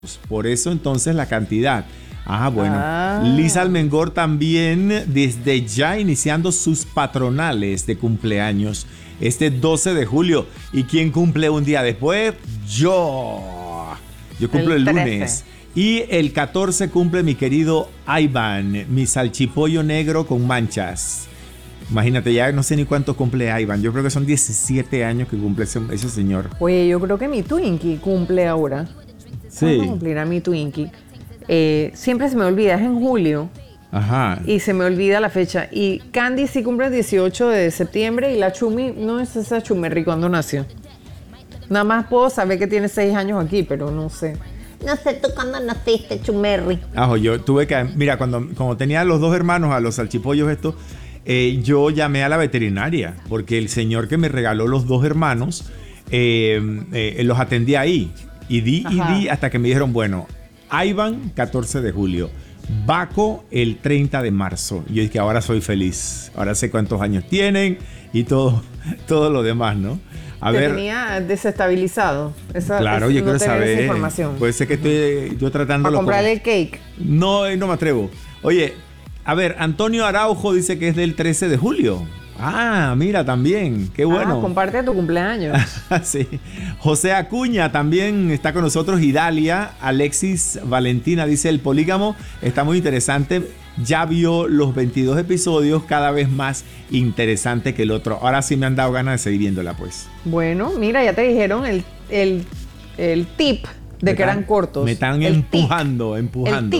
Por eso entonces la cantidad. Bueno. Lisa Almengor también desde ya iniciando sus patronales de cumpleaños este 12 de julio. ¿Y quién cumple un día después? Yo cumplo el lunes. Y el 14 cumple mi querido Iván, mi salchipollo negro con manchas. Imagínate, ya no sé ni cuánto cumple Iván. Yo creo que son 17 años que cumple ese señor. Oye, yo creo que mi Twinkie cumple ahora. Sí. ¿Cuándo cumplirá mi Twinkie? Siempre se me olvida, es en julio. Ajá. Y se me olvida la fecha. Y Candy sí cumple el 18 de septiembre y la Chumi, no es esa Chumerri cuando nació. Nada más puedo saber que tiene 6 años aquí, pero no sé. No sé tú cuándo naciste, Chumerri. Yo tuve que... Mira, cuando tenía los dos hermanos, a los salchipollos estos, yo llamé a la veterinaria porque el señor que me regaló los dos hermanos los atendí ahí. Y di hasta que me dijeron, bueno, Iván, 14 de julio. Baco, el 30 de marzo. Y yo dije, ahora soy feliz. Ahora sé cuántos años tienen y todo lo demás, ¿no? Te tenía desestabilizado. Claro, yo quiero saber. Esa información. Puede ser que estoy yo tratándolo. Para comprarle el cake. No me atrevo. Oye, a ver, Antonio Araujo dice que es del 13 de julio. Mira, también. Qué bueno. Comparte tu cumpleaños. Sí. José Acuña también está con nosotros. Y Dalia, Alexis Valentina dice, el polígamo está muy interesante. Ya vio los 22 episodios, cada vez más interesante que el otro. Ahora sí me han dado ganas de seguir viéndola, pues. Bueno, mira, ya te dijeron el tip de que eran cortos. Me están empujando. El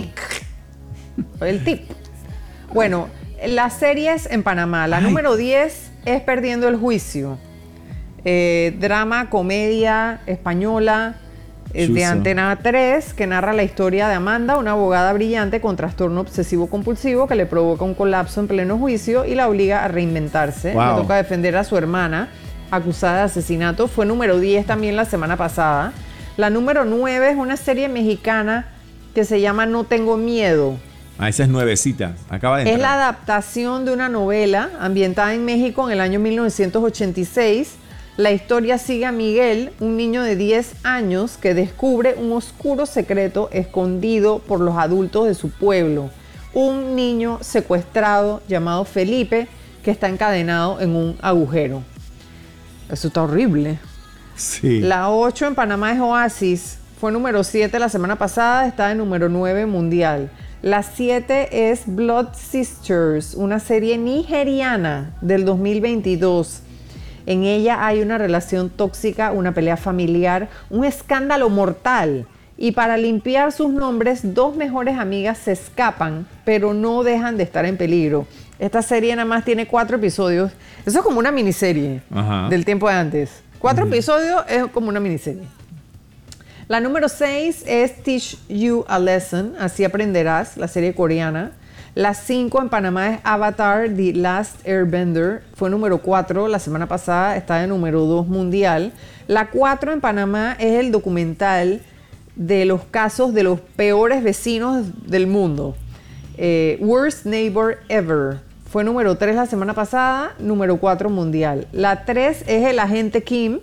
tip. Bueno, las series en Panamá. La número 10 es Perdiendo el Juicio. Drama, comedia española de Antena 3, que narra la historia de Amanda, una abogada brillante con trastorno obsesivo-compulsivo que le provoca un colapso en pleno juicio y la obliga a reinventarse. Le toca defender a su hermana, acusada de asesinato. Fue número 10 también la semana pasada. La número 9 es una serie mexicana que se llama No Tengo Miedo. Esa es nuevecita, acaba de entrar. Es la adaptación de una novela ambientada en México en el año 1986. La historia sigue a Miguel, un niño de 10 años que descubre un oscuro secreto escondido por los adultos de su pueblo. Un niño secuestrado llamado Felipe que está encadenado en un agujero. Eso está horrible. Sí. La 8 en Panamá es Oasis. Fue número 7 la semana pasada, está en número 9 mundial. La 7 es Blood Sisters, una serie nigeriana del 2022. En ella hay una relación tóxica, una pelea familiar, un escándalo mortal. Y para limpiar sus nombres, 2 mejores amigas se escapan, pero no dejan de estar en peligro. Esta serie nada más tiene 4 episodios. Eso es como una miniserie del tiempo de antes. 4 episodios es como una miniserie. La número 6 es Teach You a Lesson, así aprenderás, la serie coreana. La 5 en Panamá es Avatar, The Last Airbender. Fue número 4 la semana pasada, está de número 2 mundial. La 4 en Panamá es el documental de los casos de los peores vecinos del mundo. Worst Neighbor Ever. Fue número 3 la semana pasada, número 4 mundial. La 3 es el Agente Kim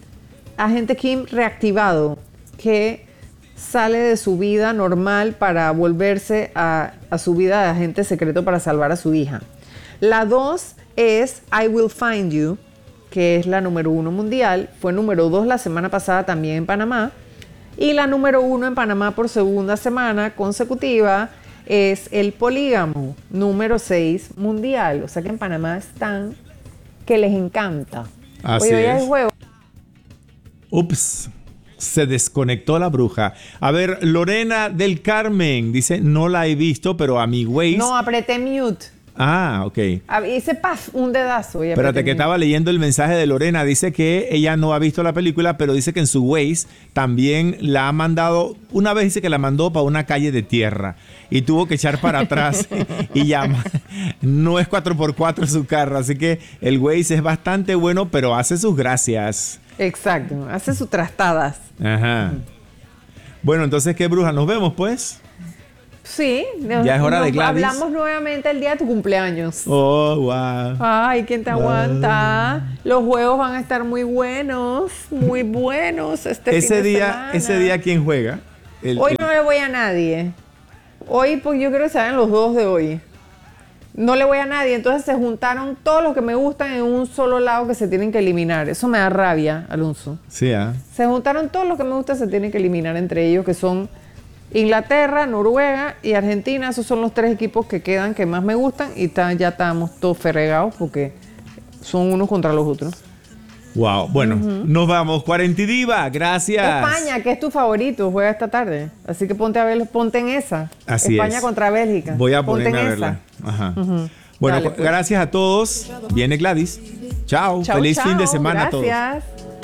reactivado, que sale de su vida normal para volverse a su vida de agente secreto para salvar a su hija. La 2 es I Will Find You, que es la número 1 mundial. Fue número 2 la semana pasada también en Panamá. Y la número 1 en Panamá por segunda semana consecutiva es El Polígamo, número 6 mundial. O sea que en Panamá están que les encanta. Así hoy es. hay juego. Ups. Se desconectó la bruja. A ver, Lorena del Carmen dice, no la he visto, pero a mi Waze... No, apreté mute. Ok. Hice un dedazo. Espérate, que estaba leyendo el mensaje de Lorena. Dice que ella no ha visto la película, pero dice que en su Waze también la ha mandado... Una vez dice que la mandó para una calle de tierra y tuvo que echar para atrás y ya no es 4x4 su carro. Así que el Waze es bastante bueno, pero hace sus gracias. Exacto, hace sus trastadas. Ajá. Bueno, entonces, ¿qué bruja? ¿Nos vemos, pues? Sí. Ya es hora de Gladys. Hablamos nuevamente el día de tu cumpleaños. Oh, wow. Ay, ¿quién te aguanta? Los juegos van a estar muy buenos, muy buenos ese día, ¿ese día quién juega? Hoy no le voy a nadie. Hoy, pues yo quiero que se hagan los dos de hoy. No le voy a nadie. Entonces se juntaron todos los que me gustan en un solo lado que se tienen que eliminar. Eso me da rabia, Alonso. Sí, Se juntaron todos los que me gustan, se tienen que eliminar entre ellos, que son Inglaterra, Noruega y Argentina. Esos son los 3 equipos que quedan, que más me gustan. Y ya estamos todos fregados porque son unos contra los otros. Wow, bueno, nos vamos. 40 Diva, gracias. España, que es tu favorito, juega esta tarde. Así que ponte a verlo, ponte en esa. Así España es. contra Bélgica. Voy a ponte ponerme a en verla. esa. Ajá. Bueno, Dale, pues. Gracias a todos. Viene Gladys. Chao. Chao, Feliz fin de chao. semana a todos. Gracias.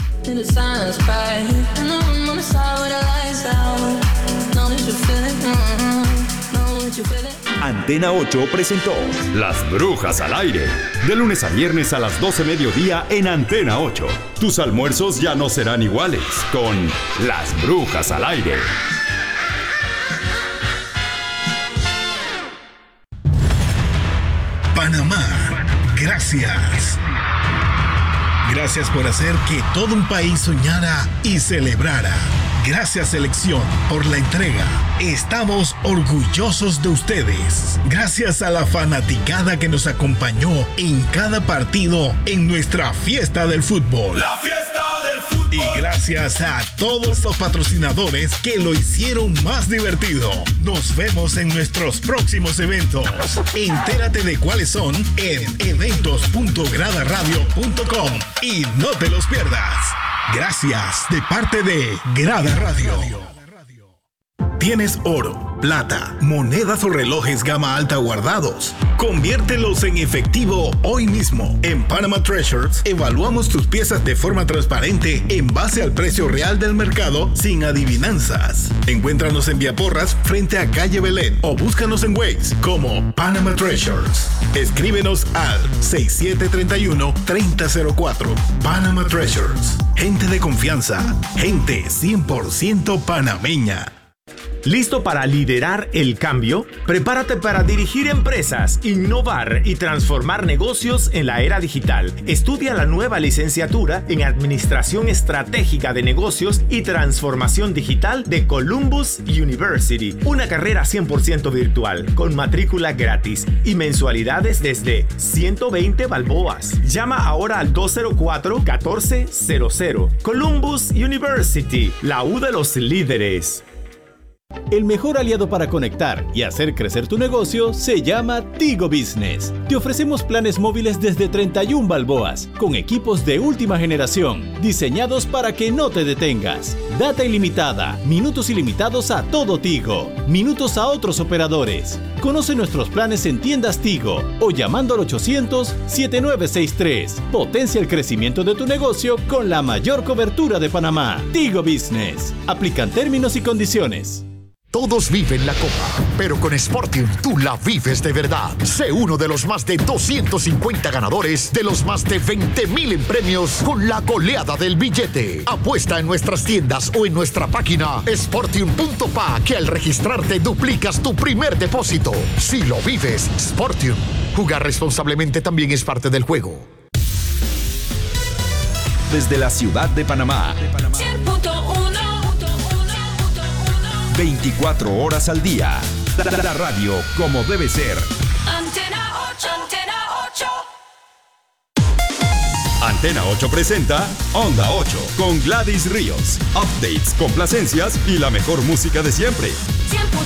Antena 8 presentó Las Brujas al Aire. De lunes a viernes a las 12 mediodía en Antena 8. Tus almuerzos ya no serán iguales con Las Brujas al Aire. Panamá, gracias. Gracias por hacer que todo un país soñara y celebrara. Gracias, selección, por la entrega. Estamos orgullosos de ustedes. Gracias a la fanaticada que nos acompañó en cada partido en nuestra fiesta del fútbol. La fiesta del fútbol. Y gracias a todos los patrocinadores que lo hicieron más divertido. Nos vemos en nuestros próximos eventos. Entérate de cuáles son en eventos.gradaradio.com y no te los pierdas. Gracias de parte de Grada Radio. ¿Tienes oro, plata, monedas o relojes gama alta guardados? Conviértelos en efectivo hoy mismo. En Panama Treasures evaluamos tus piezas de forma transparente en base al precio real del mercado sin adivinanzas. Encuéntranos en Vía Porras frente a Calle Belén o búscanos en Waze como Panama Treasures. Escríbenos al 6731-3004. Panama Treasures. Gente de confianza. Gente 100% panameña. ¿Listo para liderar el cambio? Prepárate para dirigir empresas, innovar y transformar negocios en la era digital. Estudia la nueva licenciatura en Administración Estratégica de Negocios y Transformación Digital de Columbus University. Una carrera 100% virtual, con matrícula gratis y mensualidades desde 120 balboas. Llama ahora al 204-1400. Columbus University, la U de los líderes. El mejor aliado para conectar y hacer crecer tu negocio se llama Tigo Business. Te ofrecemos planes móviles desde 31 balboas, con equipos de última generación, diseñados para que no te detengas. Data ilimitada, minutos ilimitados a todo Tigo, minutos a otros operadores. Conoce nuestros planes en tiendas Tigo o llamando al 800-7963. Potencia el crecimiento de tu negocio con la mayor cobertura de Panamá. Tigo Business. Aplican términos y condiciones. Todos viven la copa, pero con Sportium tú la vives de verdad. Sé uno de los más de 250 ganadores de los más de 20,000 en premios con la goleada del billete. Apuesta en nuestras tiendas o en nuestra página sportium.pa, que al registrarte duplicas tu primer depósito. Si lo vives, Sportium. Jugar responsablemente también es parte del juego. Desde la ciudad de Panamá. 24 horas al día. La radio como debe ser. Antena 8, Antena 8. Antena 8 presenta Onda 8 con Gladys Ríos. Updates, complacencias y la mejor música de siempre.